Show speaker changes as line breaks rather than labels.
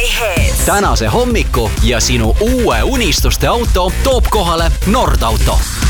My Hits.
Tänase hommiku ja sinu uue unistuste auto toob kohale Nordauto.